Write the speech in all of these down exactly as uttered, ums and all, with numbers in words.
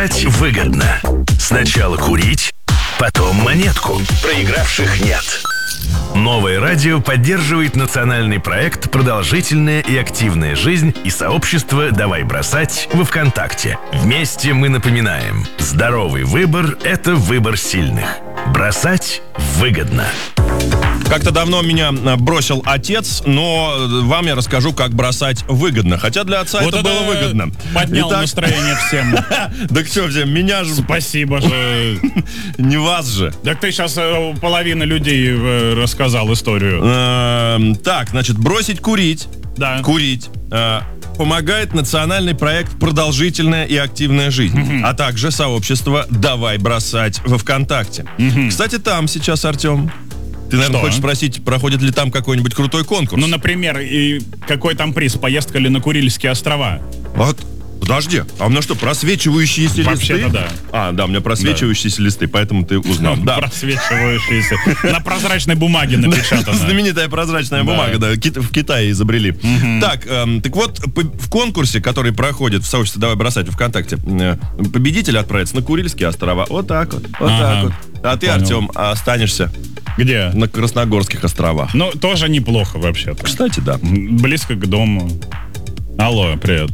Бросать выгодно. Сначала курить, потом монетку. Проигравших нет. Новое радио поддерживает национальный проект «Продолжительная и активная жизнь» и сообщество «Давай бросать» во ВКонтакте. Вместе мы напоминаем: здоровый выбор – это выбор сильных. Бросать выгодно. Как-то давно меня бросил отец, но вам я расскажу, как бросать выгодно. Хотя для отца вот это было выгодно. Поднял Итак... настроение всем. Да что, всем, меня же... Спасибо же. Не вас же. Так ты сейчас половина людей рассказал историю. Так, значит, бросить курить. Да. Курить. Помогает национальный проект «Продолжительная и активная жизнь», mm-hmm. а также сообщество «Давай бросать» во ВКонтакте. Mm-hmm. Кстати, там сейчас, Артем, ты, наверное, Что? хочешь спросить, проходит ли там какой-нибудь крутой конкурс? Ну, например, и какой там приз? Поездка ли на Курильские острова? Вот. Подожди, а у меня что, просвечивающиеся Вообще-то листы? да. А, да, у меня просвечивающиеся да. листы, поэтому ты узнал. Да. Просвечивающиеся. На прозрачной бумаге напечатано. Знаменитая прозрачная бумага, да, в Китае изобрели. Так, так вот, в конкурсе, который проходит в сообществе «Давай бросать» в ВКонтакте, победитель отправится на Курильские острова. Вот так вот, вот так вот. А ты, Артем, останешься... Где? На Красногорских островах. Ну, тоже неплохо вообще-то. Кстати, да. Близко к дому. Алло, привет.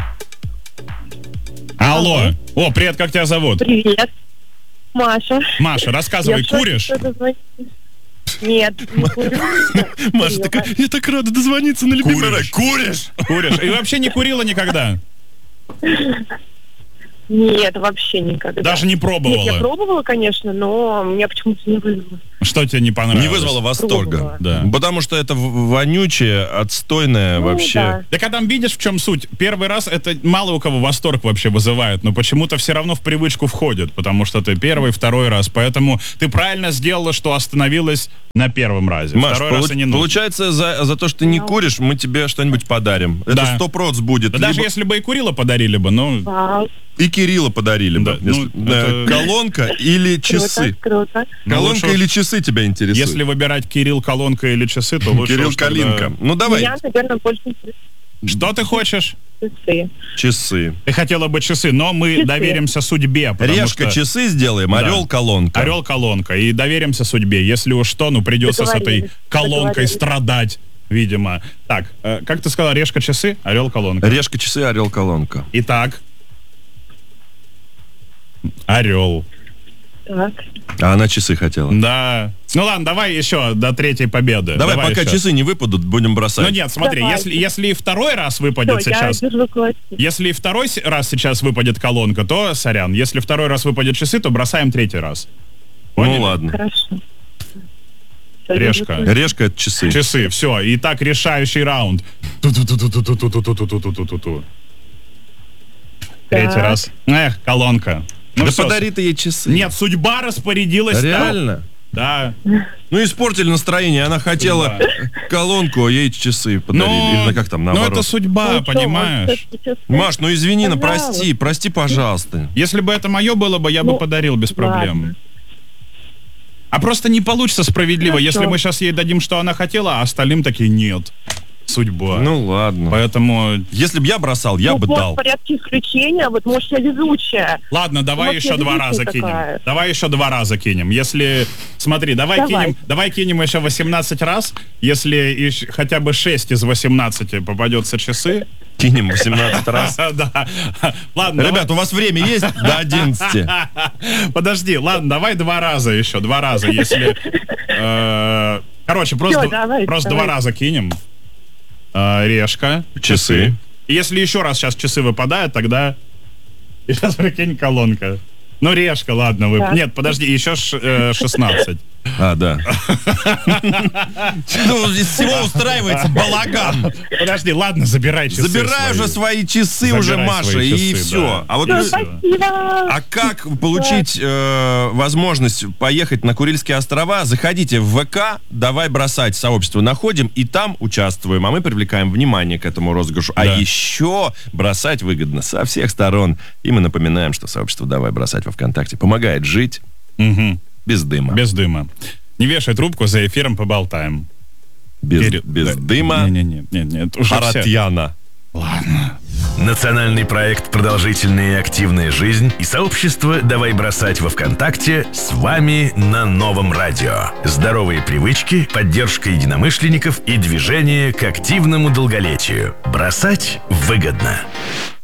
Алло. Алло. О, привет, как тебя зовут? Привет. Маша. Маша, рассказывай, я куришь? Нет, не курю. Маша такая, я так рада дозвониться на любимый рай. Куришь? Куришь. И вообще не курила никогда? Нет, вообще никогда. Даже не пробовала? Нет, я пробовала, конечно, но меня почему-то не вызвало. Что тебе не понравилось? Не вызвало восторга. Да. Потому что это вонючее, отстойное ну, вообще. Да. Так а там видишь, в чем суть? Первый раз это мало у кого восторг вообще вызывает, но почему-то все равно в привычку входит, потому что ты первый, второй раз. Поэтому ты правильно сделала, что остановилась на первом разе. Маш, второй полу- раз и не нужно. Получается, за, за то, что ты не куришь, мы тебе что-нибудь подарим. Да. Это сто процентов будет. Да либо... даже если бы и курила, подарили бы, ну... Вау. И Кирилла подарили бы. Да, если... ну, это... Колонка или часы? Круто, круто. Колонка ну, или часы тебя интересуют? Если выбирать Кирилл, колонка или часы, то лучше... Кирилл, Калинка. Тогда... Ну, давай. Я, наверное, больше интересует. Что ты хочешь? Часы. Часы. Ты хотела бы часы, но мы Часы. доверимся судьбе. Решка, что... часы сделаем, орел, колонка. Орел, колонка. И доверимся судьбе. Если уж что, ну придется с этой колонкой страдать, видимо. Так, э, как ты сказала, решка, часы, орел, колонка. Решка, часы, орел, колонка. Итак. Орел. Так. А она часы хотела. Да. Ну ладно, давай еще до третьей победы. Давай, давай пока еще. Часы не выпадут, будем бросать. Ну нет, смотри, если, если и второй раз выпадет Всё, сейчас... я держу кулаки. Если и второй с- раз сейчас выпадет колонка, то сорян. Если второй раз выпадет часы, то бросаем третий раз. Поняли? Ну ладно. Хорошо. Всё, Решка. держу кулаки. Решка — это часы. Часы, все. Итак, решающий раунд. Ту-ту-ту-ту-ту-ту-ту-ту-ту-ту-ту-ту. Третий Так. раз. Эх, колонка. Ну Да всё. подари ты ей часы. Нет, судьба распорядилась так. Реально? Да. Ну, испортили настроение. Она хотела колонку, а ей часы подарили. Ну, Или как там, ну наоборот. это судьба, Ну, что, понимаешь? может, часы? Маш, ну извини, ну Пожалуйста. прости, прости, пожалуйста. Если бы это мое было бы, я бы Ну, подарил без проблем. ладно. А просто не получится справедливо, Хорошо. если мы сейчас ей дадим, что она хотела, а остальным такие нет. Судьба. Ну ладно. Поэтому... Если бы я бросал, я Ну, бы вот дал. в порядке исключения, вот, может, я везучая. Ладно, давай Вот еще я два везучая раза такая. кинем. Давай еще два раза кинем. Если, смотри, давай, Давай. кинем, давай кинем еще восемнадцать раз. Если ещё хотя бы шесть из восемнадцати попадется часы. Кинем восемнадцать раз. Да. Ладно, Ребят, у вас время есть до одиннадцати? давай- подожди, ладно, давай два раза еще, два раза, если... э, Короче, просто, Всё, давай, просто давай. два раза кинем. Э, Решка. Часы. И если еще раз сейчас часы выпадают, тогда... И сейчас прикинь, колонка. Ну, решка, ладно. Вы... Так. Нет, подожди, еще ш- э, шестнадцать. А, да. Ну, из всего устраивается балаган. Подожди, ладно, забирай часы. Забирай свои. уже свои часы уже, Забирай Маша, свои и часы, все. да. А вот Всё, вы- спасибо. А как получить э, возможность поехать на Курильские острова? Заходите в ВК, давай бросать сообщество, находим и там участвуем, а мы привлекаем внимание к этому розыгрышу. А Да. еще бросать выгодно со всех сторон. И мы напоминаем, что сообщество «Давай бросать» во ВКонтакте помогает жить Мгм. без дыма. Без дыма. Не вешай трубку, за эфиром поболтаем. Без, Кирилл, без да. дыма. Не-не-не, не-не, это уже все. Харатьяна. Ладно. Национальный проект «Продолжительная и активная жизнь» и сообщество «Давай бросать» во ВКонтакте с вами на новом радио. Здоровые привычки, поддержка единомышленников и движение к активному долголетию. Бросать выгодно.